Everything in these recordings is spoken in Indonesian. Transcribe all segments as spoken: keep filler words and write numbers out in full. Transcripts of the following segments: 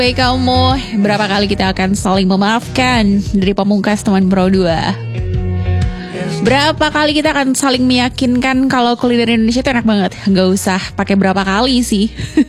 Baik kamu, berapa kali kita akan saling memaafkan dari Pamungkas teman Pro dua. Berapa kali kita akan saling meyakinkan kalau kuliner Indonesia itu enak banget. Gak usah pakai berapa kali sih.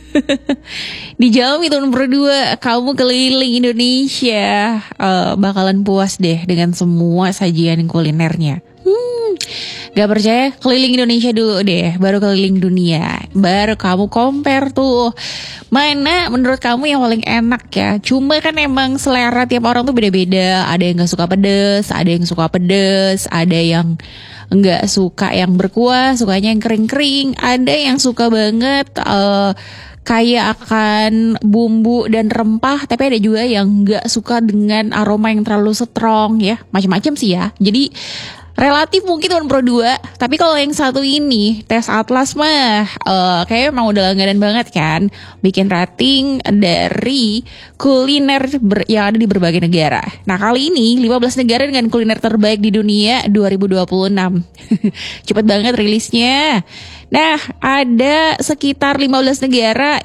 Dijamin teman Pro dua, kamu keliling Indonesia uh, bakalan puas deh dengan semua sajian kulinernya. Hmm, gak percaya? Keliling Indonesia dulu deh, baru keliling dunia. Baru kamu compare tuh mana menurut kamu yang paling enak ya. Cuma kan emang selera tiap orang tuh beda-beda. Ada yang gak suka pedes, ada yang suka pedes, ada yang gak suka yang berkuah, sukanya yang kering-kering. Ada yang suka banget uh, kayak akan bumbu dan rempah, tapi ada juga yang gak suka dengan aroma yang terlalu strong ya. Macam-macam sih ya. Jadi relatif mungkin teman Pro dua. Tapi kalau yang satu ini, Tes Atlas mah uh, kayaknya emang udah langganan banget kan, bikin rating dari kuliner ber- yang ada di berbagai negara. Nah kali ini lima belas negara dengan kuliner terbaik di dunia dua ribu dua puluh enam. Cepet banget rilisnya. Nah ada sekitar lima belas negara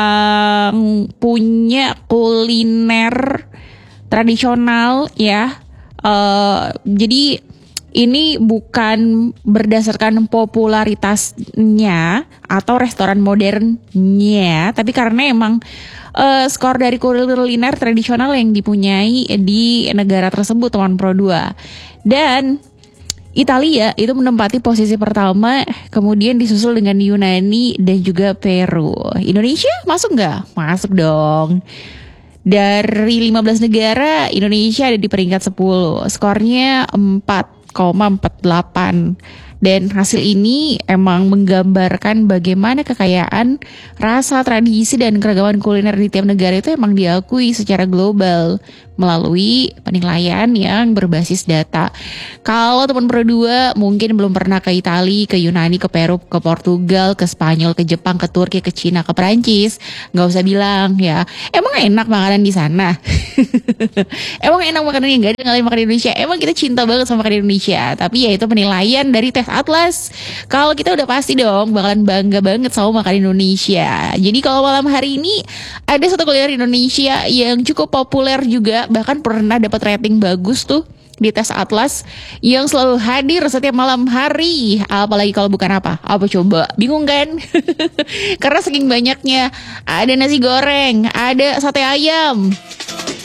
yang punya kuliner tradisional ya. uh, Jadi ini bukan berdasarkan popularitasnya atau restoran modernnya, tapi karena emang uh, skor dari kuliner tradisional yang dipunyai di negara tersebut teman Pro dua. Dan Italia itu menempati posisi pertama, kemudian disusul dengan Yunani dan juga Peru. Indonesia masuk nggak? Masuk dong. Dari lima belas negara, Indonesia ada di peringkat sepuluh. Skornya empat koma empat delapan. Dan hasil ini emang menggambarkan bagaimana kekayaan, rasa, tradisi, dan keragaman kuliner di tiap negara itu emang diakui secara global melalui penilaian yang berbasis data. Kalau teman Pro dua mungkin belum pernah ke Italia, ke Yunani, ke Peru, ke Portugal, ke Spanyol, ke Jepang, ke Turki, ke Cina, ke Perancis, nggak usah bilang ya. Emang enak makanan di sana? Emang enak makanan yang nggak ada ngalahin makan di Indonesia? Emang kita cinta banget sama makan di Indonesia? Tapi ya itu penilaian dari Tes Atlas. Kalau kita udah pasti dong bakalan bangga banget sama makan Indonesia. Jadi kalau malam hari ini ada satu kuliner Indonesia yang cukup populer juga, bahkan pernah dapat rating bagus tuh di Tes Atlas, yang selalu hadir setiap malam hari. Apalagi kalau bukan apa? Apa coba? Bingung kan? Karena saking banyaknya. Ada nasi goreng, ada sate ayam,